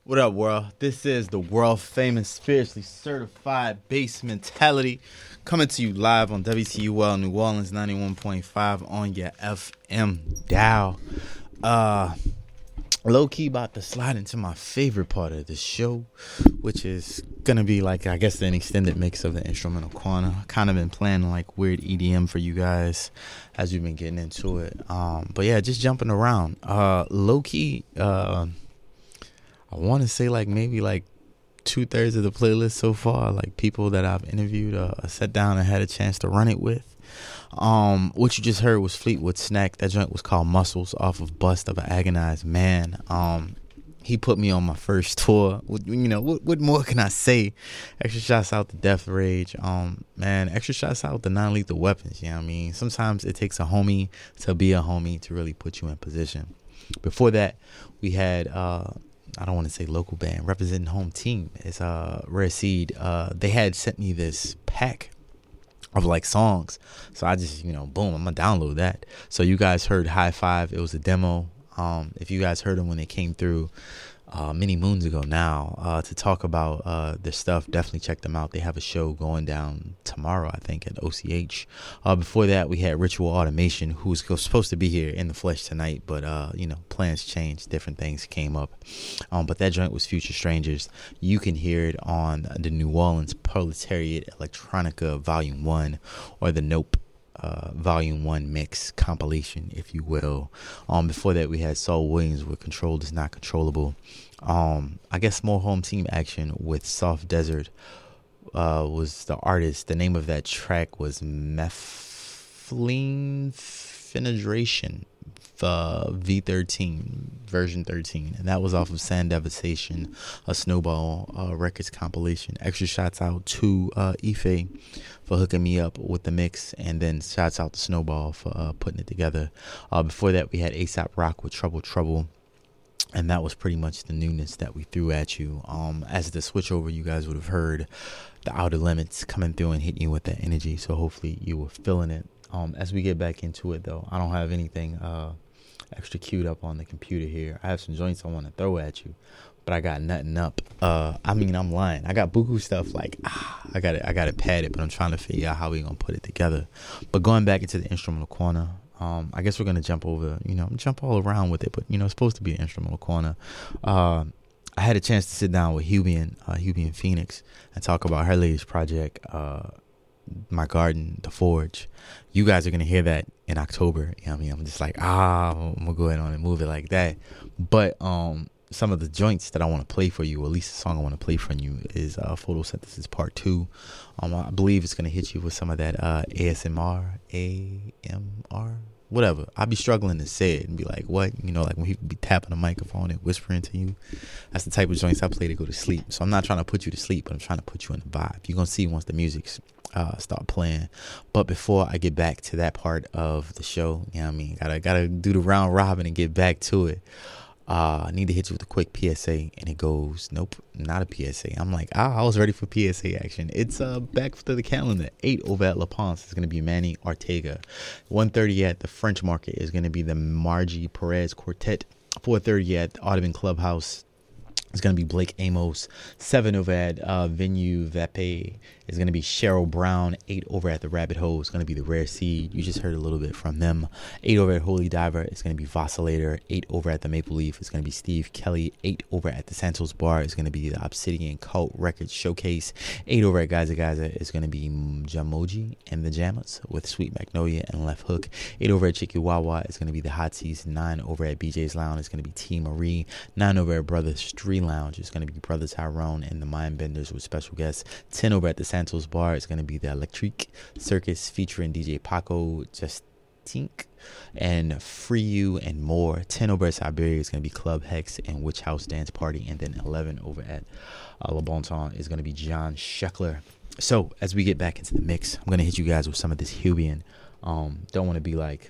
What up, world? This is the world famous, spiritually certified bass mentality coming to you live on WTUL New Orleans 91.5 on your FM dial. Low key about to slide into my favorite part of the show, which is gonna be like, I guess, an extended mix of the instrumental corner. Kind of been playing like weird EDM for you guys as we've been getting into it. But yeah, just jumping around. Low key, I want to say like maybe like 2/3 of the playlist so far, like people that I've interviewed, sat down and had a chance to run it with. What you just heard was Fleetwood Snack. That joint was called Muscles off of Bust of an Agonized Man. He put me on my first tour. What more can I say? Extra shouts out to Death Rage. Man, extra shouts out to Non-Lethal Weapons. You know what I mean? Sometimes it takes a homie to be a homie to really put you in position. Before that, we had I don't want to say local band, representing home team. It's Rare Seed. They had sent me this pack of like songs, so I just boom, I'm gonna download that. So you guys heard High Five. It was a demo. If you guys heard them when they came through many moons ago now, to talk about their stuff, definitely check them out. They have a show going down tomorrow, I think, at OCH. Before that, we had Ritual Automation, who's supposed to be here in the flesh tonight, but plans changed, different things came up. But that joint was Future Strangers. You can hear it on the New Orleans Proletariat Electronica Volume 1, or the Nope Volume 1 mix compilation, if you will. Before that, we had Saul Williams with Controlled is Not Controllable. I guess more home team action with Soft Desert was the artist. The name of that track was Methylene Finidration V13 version 13, and that was off of Sand Devastation, a Snowball Records compilation. Extra shouts out to Ife for hooking me up with the mix, and then shouts out to Snowball for putting it together. Before that, we had ASAP Rock with Trouble, and that was pretty much the newness that we threw at you. As the switchover, you guys would have heard the Outer Limits coming through and hitting you with that energy, so hopefully you were feeling it. As we get back into it, though, I don't have anything extra queued up on the computer here. I have some joints I want to throw at you, but I got nothing up. I'm lying. I got buku stuff like I got it padded, but I'm trying to figure out how we gonna put it together. But going back into the instrumental corner, I guess we're gonna jump all around with it, but it's supposed to be an instrumental corner. I had a chance to sit down with Hubian Phoenix and talk about her latest project, My Garden, The Forge. You guys are gonna hear that in October. I'm just like, I'm gonna go ahead on and move it like that. But some of the joints that I want to play for you, or at least the song I want to play for you, is Photosynthesis Part 2. I believe it's gonna hit you with some of that AMR, whatever. I'll be struggling to say it and be like, what? Like when people be tapping a microphone and whispering to you. That's the type of joints I play to go to sleep. So I'm not trying to put you to sleep, but I'm trying to put you in the vibe. You're going to see once the music's start playing. But before I get back to that part of the show, gotta do the round robin and get back to it. I need to hit you with a quick PSA, and it goes, nope, not a PSA. I'm like, I was ready for PSA action. It's back to the calendar. 8 over at La Ponce is going to be Manny Ortega. 1:30 at the French Market is going to be the Margie Perez Quartet. 4:30 at the Audubon Clubhouse is going to be Blake Amos. 7 over at Venue Vape is going to be Cheryl Brown. 8 over at the Rabbit Hole is going to be the Rare Seed. You just heard a little bit from them. 8 over at Holy Diver is going to be Vacillator. 8 over at the Maple Leaf is going to be Steve Kelly. 8 over at the Santos Bar is going to be the Obsidian Cult Records Showcase. 8 over at Geyser is going to be Jamoji and the Jammers with Sweet Magnolia and Left Hook. 8 over at Chikiwawa is going to be the Hot Seas. 9 over at BJ's Lounge is going to be T Marie. 9 over at Brothers Street Lounge is going to be Brother Tyrone and the Mindbenders with special guests. 10 over at the Santos Bar is going to be the Electric Circus featuring DJ Paco, Justink, and Free You and more. 10 over at Siberia is going to be Club Hex and Witch House Dance Party. And then 11 over at Le Bon Temps is going to be John Sheckler. So as we get back into the mix, I'm going to hit you guys with some of this Hubian. Don't want to be like